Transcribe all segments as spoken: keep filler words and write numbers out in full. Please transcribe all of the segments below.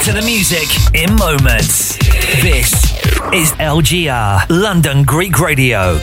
to the music in moments. This is L G R, London Greek Radio.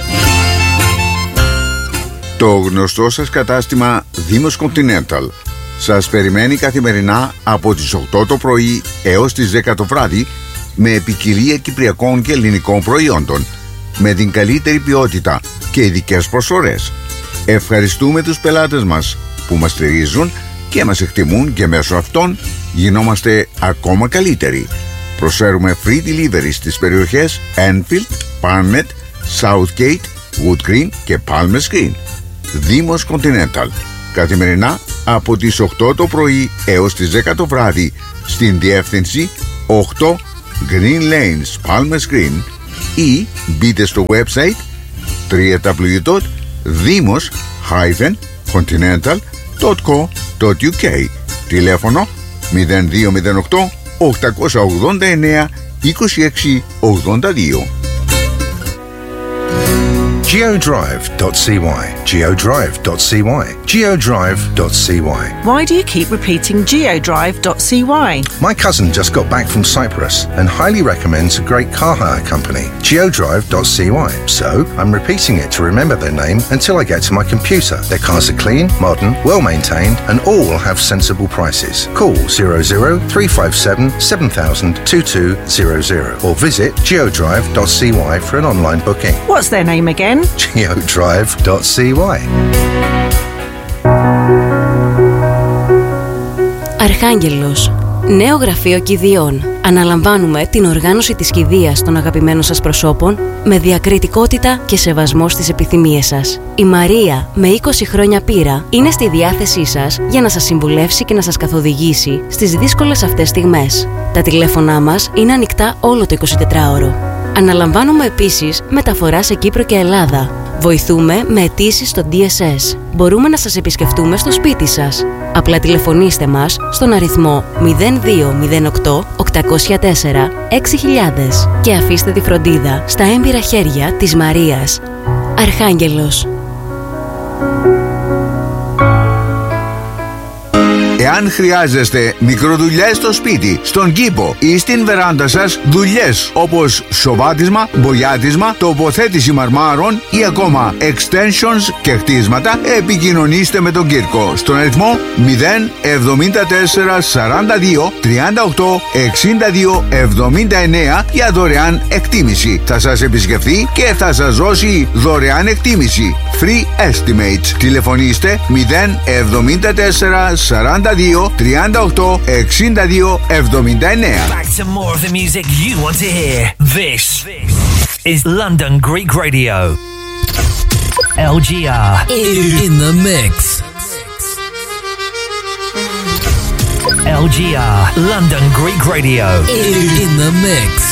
Το γνωστό σας κατάστημα Δήμος Continental σας περιμένει καθημερινά από τις οκτώ το πρωί έως τις δέκα το βράδυ με ποικιλία κυπριακών και ελληνικών προϊόντων, με την καλύτερη ποιότητα και ειδικές προσφορές. Ευχαριστούμε τους πελάτες μας που μας στηρίζουν και μας εκτιμούν και μέσω αυτών γινόμαστε ακόμα καλύτεροι. Προσφέρουμε free delivery στις περιοχές Enfield, Barnet, Southgate, Wood Green και Palmer's Green. Δήμος Continental. Καθημερινά από τις οκτώ το πρωί έως τις δέκα το βράδυ στην διεύθυνση οκτώ Green Lanes, Palmer's Green, ή μπείτε στο website double-u double-u double-u dot dimos dash continental dot co dot uk. Τηλέφωνο μηδέν δύο μηδέν οκτώ οκτακόσια ογδόντα εννέα είκοσι έξι ογδόντα δύο. geodrive dot c y, geodrive dot c y, geodrive dot c y. Why do you keep repeating geodrive dot c y? My cousin just got back from Cyprus and highly recommends a great car hire company, geodrive dot c y. So, I'm repeating it to remember their name until I get to my computer. Their cars are clean, modern, well-maintained, and all have sensible prices. Call zero zero three five seven seven thousand two two zero zero or visit geodrive dot c y for an online booking. What's their name again? geodrive dot c y. Αρχάγγελος. Νέο γραφείο κηδείων. Αναλαμβάνουμε την οργάνωση της κηδείας των αγαπημένων σας προσώπων με διακριτικότητα και σεβασμό στις επιθυμίες σας. Η Μαρία, με είκοσι χρόνια πείρα, είναι στη διάθεσή σας για να σας συμβουλεύσει και να σας καθοδηγήσει στις δύσκολες αυτές στιγμές. Τα τηλέφωνά μας είναι ανοιχτά όλο το εικοσιτετράωρο. Αναλαμβάνουμε επίσης μεταφορά σε Κύπρο και Ελλάδα. Βοηθούμε με αιτήσεις στο ντι ες ες. Μπορούμε να σας επισκεφτούμε στο σπίτι σας. Απλά τηλεφωνήστε μας στον αριθμό μηδέν δύο μηδέν οκτώ οκτακόσια τέσσερα έξι χιλιάδες και αφήστε τη φροντίδα στα έμπειρα χέρια της Μαρίας. Αρχάγγελος. Εάν χρειάζεστε μικροδουλειές στο σπίτι, στον κήπο ή στην βεράντα σας, δουλειές όπως σοβάτισμα, μπογιάτισμα, τοποθέτηση μαρμάρων ή ακόμα extensions και χτίσματα, επικοινωνήστε με τον Κύρκο στον αριθμό μηδέν εβδομήντα τέσσερα σαράντα δύο τριάντα οκτώ εξήντα δύο εβδομήντα εννέα για δωρεάν εκτίμηση. Θα σας επισκεφθεί και θα σας δώσει δωρεάν εκτίμηση. Free estimates. Τηλεφωνήστε μηδέν εβδομήντα τέσσερα σαράντα δύο τριάντα οκτώ εξήντα δύο εβδομήντα εννέα. Back to more of the music you want to hear. This is London Greek Radio. L G R in the mix. L G R London Greek Radio in the mix.